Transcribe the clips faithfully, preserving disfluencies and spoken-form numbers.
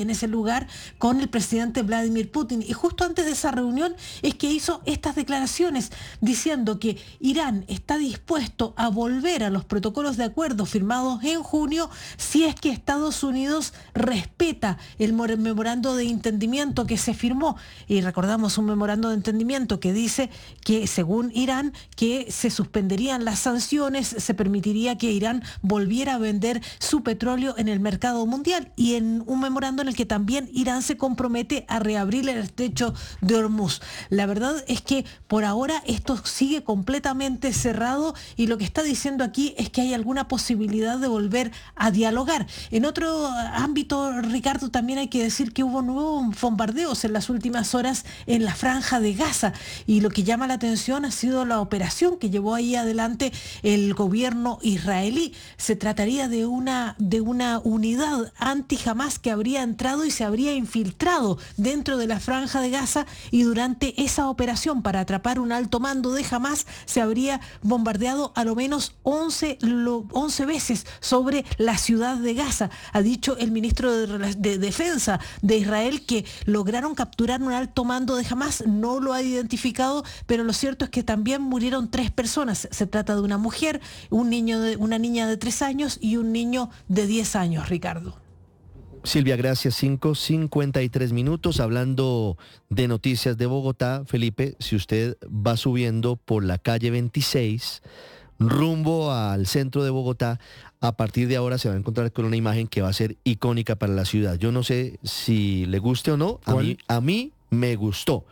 en ese lugar con el presidente Vladimir Putin. Y justo antes de esa reunión es que hizo estas declaraciones diciendo que Irán está dispuesto a volver a los protocolos de acuerdo firmados en junio si es que Estados Unidos respeta el memorando de entendimiento que se firmó. Y recordamos un memorando de entendimiento que dice que según Irán que se suspenderían las sanciones, se permitiría que Irán volviera a vender su petróleo en el mercado mundial, y en un memorando en el que también Irán se compromete a reabrir el estrecho de Hormuz. La verdad es que por ahora esto sigue completamente cerrado, y lo que está diciendo aquí es que hay alguna posibilidad de volver a dialogar. En otro ámbito, Ricardo, también hay que decir que hubo nuevos bombardeos en las últimas horas en la Franja de Gaza, y lo que llama la atención ha sido la operación que llevó ahí adelante el gobierno israelí. Se trataría de una, de una unidad anti-Hamás que habría entrado y se habría infiltrado dentro de la Franja de Gaza, y durante esa operación para atrapar un alto mando de Hamás se habría bombardeado a lo menos once, once veces sobre la ciudad de Gaza. Ha dicho el ministro de, de Defensa de Israel que lograron capturar un alto mando de Hamás, no lo ha identificado, pero lo cierto es que también murieron tres personas. Se trata de una mujer, un niño de, una niña de tres años y un niño de diez años, Ricardo. Silvia, gracias. cinco cincuenta y tres minutos. Hablando de noticias de Bogotá, Felipe, si usted va subiendo por la calle veintiséis, rumbo al centro de Bogotá, a partir de ahora se va a encontrar con una imagen que va a ser icónica para la ciudad. Yo no sé si le guste o no, a mí, a mí me gustó.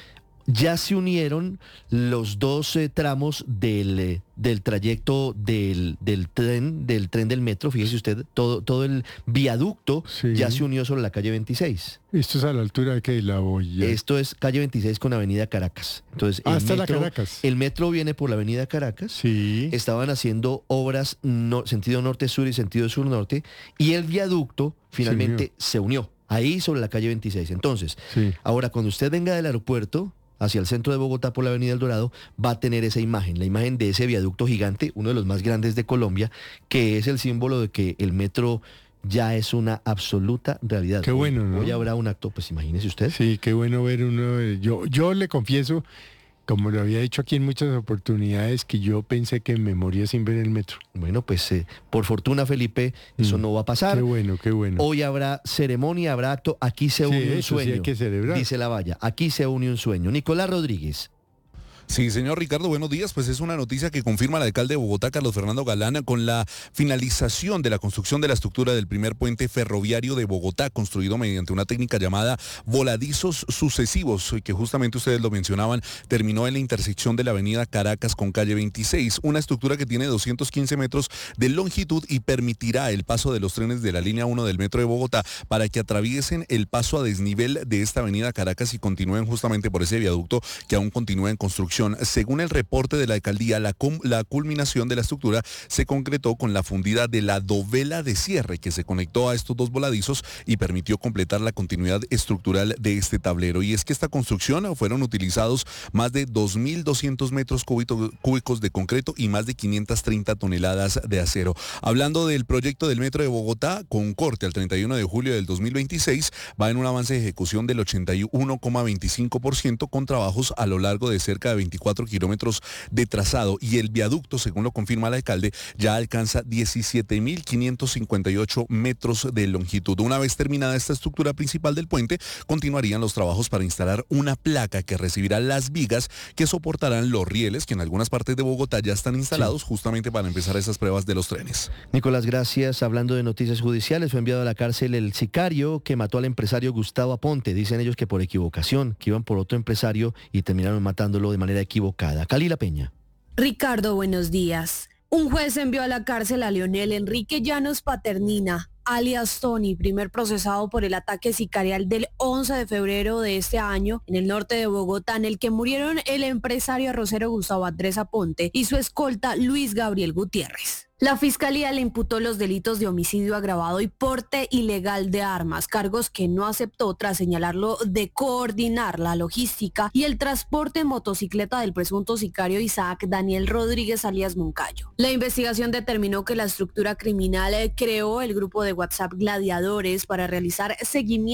Ya se unieron los dos eh, tramos del, eh, del trayecto del, del tren, del tren del metro. Fíjese usted, todo, todo el viaducto sí. ya se unió sobre la calle veintiséis. Esto es a la altura de que la Boya. Esto es calle veintiséis con avenida Caracas. Entonces, hasta el metro, la Caracas. El metro viene por la avenida Caracas. Sí. Estaban haciendo obras no, sentido norte-sur y sentido sur-norte. Y el viaducto finalmente se unió. se unió. Ahí sobre la calle veintiséis. Entonces, sí. ahora cuando usted venga del aeropuerto hacia el centro de Bogotá por la avenida El Dorado, va a tener esa imagen, la imagen de ese viaducto gigante, uno de los más grandes de Colombia, que es el símbolo de que el metro ya es una absoluta realidad. Qué bueno, hoy, ¿no? Hoy habrá un acto, pues imagínese usted. Sí, qué bueno ver uno. Yo, yo le confieso, como lo había dicho aquí en muchas oportunidades, que yo pensé que me moría sin ver el metro. Bueno, pues eh, por fortuna, Felipe, eso mm, no va a pasar. Qué bueno, qué bueno. Hoy habrá ceremonia, habrá acto, aquí se sí, une un sueño. Sí, hay que celebrar. Dice la valla, aquí se une un sueño. Nicolás Rodríguez. Sí, señor Ricardo, buenos días. Pues es una noticia que confirma el alcalde de Bogotá, Carlos Fernando Galán, con la finalización de la construcción de la estructura del primer puente ferroviario de Bogotá, construido mediante una técnica llamada voladizos sucesivos, que justamente ustedes lo mencionaban, terminó en la intersección de la avenida Caracas con calle veintiséis, una estructura que tiene doscientos quince metros de longitud y permitirá el paso de los trenes de la línea uno del metro de Bogotá para que atraviesen el paso a desnivel de esta avenida Caracas y continúen justamente por ese viaducto que aún continúa en construcción. Según el reporte de la alcaldía, la, cum, la culminación de la estructura se concretó con la fundida de la dovela de cierre que se conectó a estos dos voladizos y permitió completar la continuidad estructural de este tablero. Y es que esta construcción fueron utilizados más de dos mil doscientos metros cúbicos de concreto y más de quinientas treinta toneladas de acero. Hablando del proyecto del metro de Bogotá, con corte al treinta y uno de julio del dos mil veintiséis, va en un avance de ejecución del ochenta y uno coma veinticinco por ciento con trabajos a lo largo de cerca de veinticuatro kilómetros de trazado, y el viaducto, según lo confirma el alcalde, ya alcanza diecisiete mil quinientos cincuenta y ocho metros de longitud. Una vez terminada esta estructura principal del puente, continuarían los trabajos para instalar una placa que recibirá las vigas que soportarán los rieles que en algunas partes de Bogotá ya están instalados, sí. justamente para empezar esas pruebas de los trenes. Nicolás, gracias. Hablando de noticias judiciales, fue enviado a la cárcel el sicario que mató al empresario Gustavo Aponte. Dicen ellos que por equivocación, que iban por otro empresario y terminaron matándolo de manera equivocada. Calila Peña. Ricardo, buenos días. Un juez envió a la cárcel a Leonel Enrique Llanos Paternina, alias Tony, primer procesado por el ataque sicarial del once de febrero de este año en el norte de Bogotá, en el que murieron el empresario arrocero Gustavo Andrés Aponte y su escolta Luis Gabriel Gutiérrez. La Fiscalía le imputó los delitos de homicidio agravado y porte ilegal de armas, cargos que no aceptó tras señalarlo de coordinar la logística y el transporte en motocicleta del presunto sicario Isaac Daniel Rodríguez alias Moncayo. La investigación determinó que la estructura criminal creó el grupo de WhatsApp Gladiadores para realizar seguimiento